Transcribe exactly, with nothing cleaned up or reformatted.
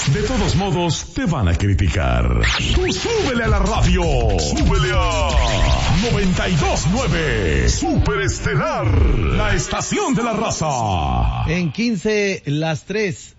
De todos modos, te van a criticar. Tú súbele a la radio. Súbele a noventa y dos punto nueve. Superestelar, la estación de la raza. En quince, las tres.